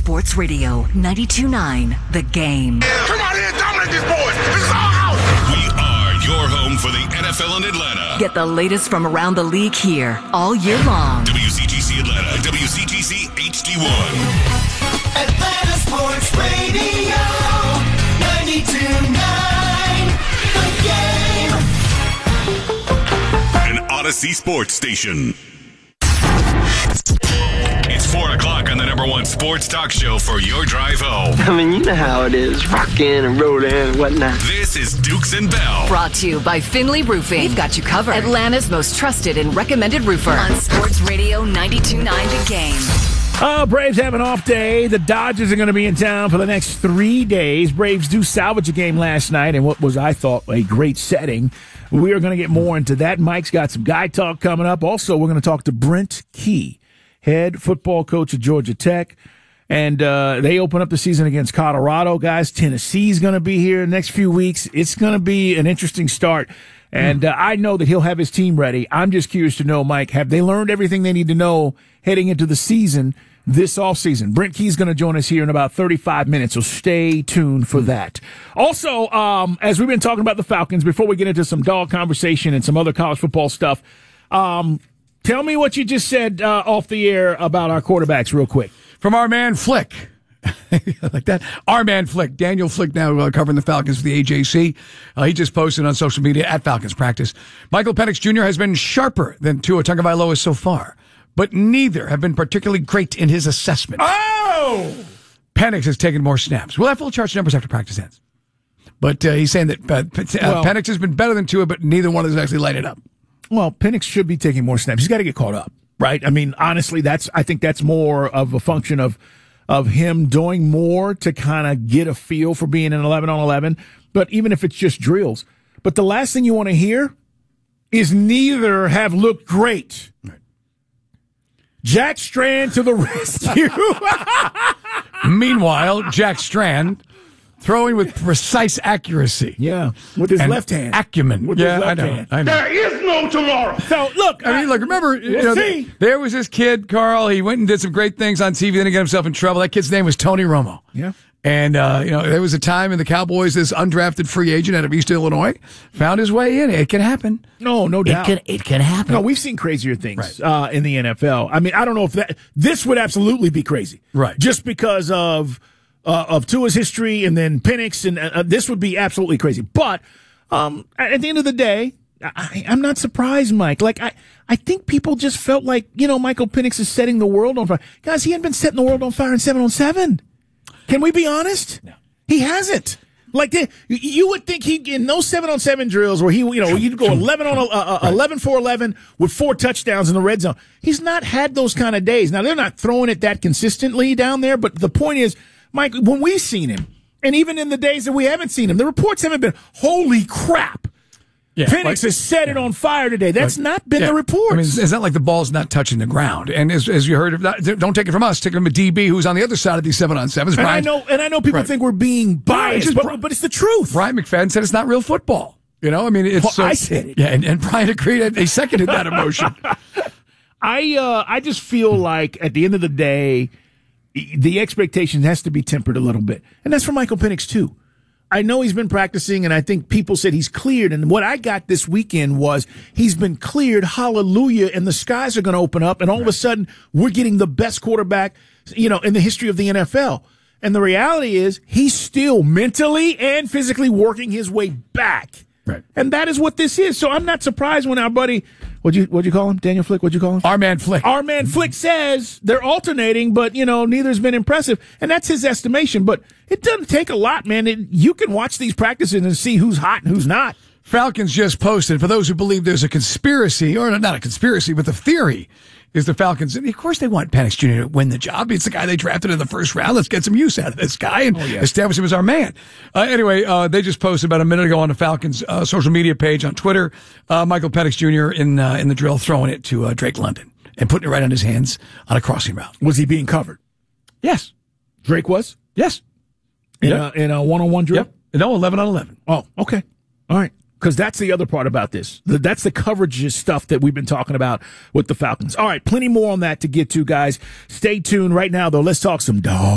Sports Radio 92.9 The Game. Come on in, dominate these boys. This is our house. We are your home for the NFL in Atlanta. Get the latest from around the league here all year long. WCGC Atlanta, WCGC HD1. Atlanta Sports Radio 92.9 The Game. An Odyssey Sports Station. It's 4 o'clock on the number one sports talk show for your drive home. I mean, you know how it is, rocking and rolling and whatnot. This is Dukes and Bell. Brought to you by Finley Roofing. We've got you covered. Atlanta's most trusted and recommended roofer. On Sports Radio 92.9 The Game. Braves have an off day. The Dodgers are going to be in town for the next 3 days. Braves do salvage a game last night in what was, I thought, a great setting. We are going to get more into that. Mike's got some guy talk coming up. Also, we're going to talk to Brent Key, head football coach at Georgia Tech. And they open up the season against Colorado, guys. Tennessee's going to be here the next few weeks. It's going to be an interesting start. And I know that he'll have his team ready. I'm just curious to know, Mike, have they learned everything they need to know heading into the season this offseason? Brent Key's going to join us here in about 35 minutes, so stay tuned for that. Also, as we've been talking about the Falcons, before we get into some dog conversation and some other college football stuff, tell me what you just said off the air about our quarterbacks real quick. From our man Flick. Like that. Our man Flick. Daniel Flick now covering the Falcons for the AJC. He just posted on social media at Falcons practice. Michael Penix Jr. has been sharper than Tua Tagovailoa so far, but neither have been particularly great in his assessment. Oh! Penix has taken more snaps. We'll have full charge numbers after practice ends. But he's saying that Penix has been better than Tua, but neither one has actually lighted up. Well, Penix should be taking more snaps. He's got to get caught up, right? I mean, honestly, I think that's more of a function of him doing more to kind of get a feel for being an 11-on-11. But even if it's just drills. But the last thing you want to hear is neither have looked great. Right. Jack Strand to the rescue. Meanwhile, Jack Strand throwing with precise accuracy. Yeah, with his left hand. Acumen. With his left hand. I know. There is no tomorrow. So, look. Remember, see. there was this kid, Carl. He went and did some great things on TV, then he got himself in trouble. That kid's name was Tony Romo. Yeah. And, there was a time in the Cowboys, this undrafted free agent out of East Illinois found his way in. It can happen. No doubt. It can happen. No, we've seen crazier things in the NFL. I mean, I don't know if this would absolutely be crazy. Right. Just because of Tua's history and then Penix, and this would be absolutely crazy. But at the end of the day, I'm not surprised, Mike. Like, I think people just felt like, Michael Penix is setting the world on fire. Guys, he hadn't been setting the world on fire in 7-on-7. Can we be honest? No. He hasn't. Like, you would think in those 7-on-7 drills where you'd go 11 for 11 with 4 touchdowns in the red zone. He's not had those kind of days. Now, they're not throwing it that consistently down there, but the point is, Mike, when we've seen him, and even in the days that we haven't seen him, the reports haven't been, holy crap. Yeah, Penix has set it on fire today. That's not been the reports. I mean, it's not like the ball's not touching the ground. And as you heard, don't take it from us. Take it from a DB who's on the other side of these 7-on-7s. And I know people think we're being biased, but it's the truth. Brian McFadden said it's not real football. I said it. Yeah, and Brian agreed. They seconded that emotion. I just feel like at the end of the day, the expectation has to be tempered a little bit. And that's for Michael Penix, too. I know he's been practicing, and I think people said he's cleared. And what I got this weekend was he's been cleared, hallelujah, and the skies are going to open up, and all of a sudden we're getting the best quarterback, in the history of the NFL. And the reality is he's still mentally and physically working his way back. Right. And that is what this is. So I'm not surprised when our buddy, what'd you call him? Daniel Flick, what'd you call him? Our man Flick. Our man Flick says they're alternating, but, neither's been impressive. And that's his estimation. But it doesn't take a lot, man. You can watch these practices and see who's hot and who's not. Falcons just posted, for those who believe there's a conspiracy, or not a conspiracy, but the theory is the Falcons. And of course they want Penix Jr. to win the job. It's the guy they drafted in the first round. Let's get some use out of this guy and establish him as our man. Anyway, they just posted about a minute ago on the Falcons social media page on Twitter, Michael Penix Jr. in the drill throwing it to Drake London and putting it right on his hands on a crossing route. Was he being covered? Yes. Drake was? Yes. In a one-on-one drill? Yep. No, 11-on-11. Oh, okay. All right. Because that's the other part about this. That's the coverage stuff that we've been talking about with the Falcons. All right, plenty more on that to get to, guys. Stay tuned right now, though. Let's talk some dogs.